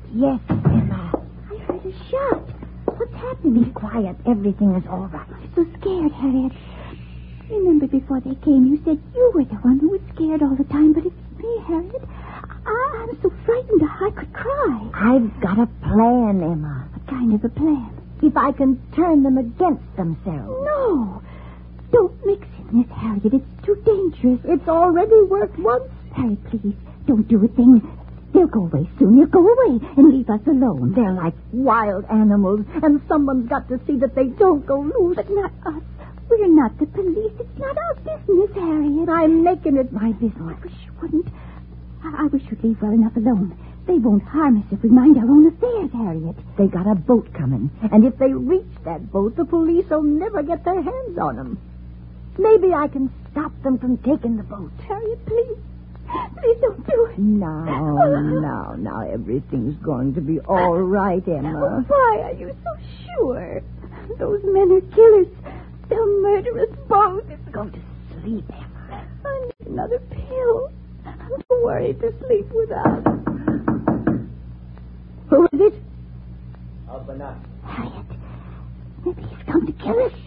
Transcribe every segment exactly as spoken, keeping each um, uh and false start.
Yes, Emma. I heard a shot. What's happening? Be quiet. Everything is all right. I'm so scared, Harriet. Remember before they came, you said you were the one who was scared all the time, but it's me, Harriet. I, I'm so frightened I could cry. I've got a plan, Emma. What kind of a plan? If I can turn them against themselves. No. Don't mix in this, Harriet. It's too dangerous. It's already worked once. Harriet, please, don't do a thing. They'll go away soon. They'll go away and leave us alone. They're like wild animals, and someone's got to see that they don't go loose. But not us. We're not the police. It's not our business, Harriet. I'm making it my business. I wish you wouldn't. I, I wish you'd leave well enough alone. They won't harm us if we mind our own affairs, Harriet. They got a boat coming, and if they reach that boat, the police will never get their hands on them. Maybe I can stop them from taking the boat. Harriet, please. Please don't do it. Now, now, now, everything's going to be all right, Emma. Why are you so sure? Those men are killers. They'll murder us both. Go to sleep, Emma. I need another pill. I'm too worried to sleep without. Who is it? Open up. Harriet, maybe he's come to kill us.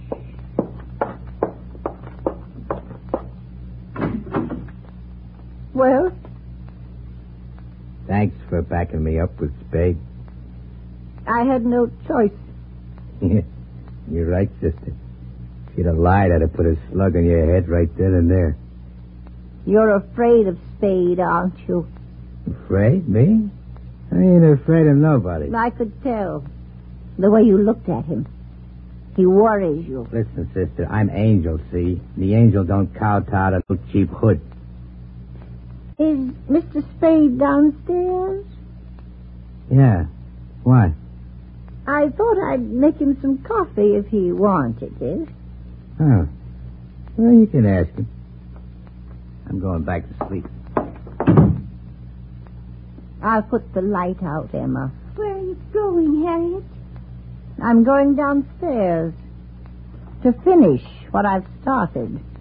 Well? Thanks for backing me up with Spade. I had no choice. You're right, sister. If you'd have lied, I'd have put a slug in your head right then and there. You're afraid of Spade, aren't you? Afraid? Me? I ain't afraid of nobody. I could tell. The way you looked at him. He worries you. Listen, sister, I'm Angel, see? The angel don't kowtow to no cheap hood. Is Mister Spade downstairs? Yeah. Why? I thought I'd make him some coffee if he wanted it. Oh. Well, you can ask him. I'm going back to sleep. I'll put the light out, Emma. Where are you going, Harriet? I'm going downstairs to finish what I've started.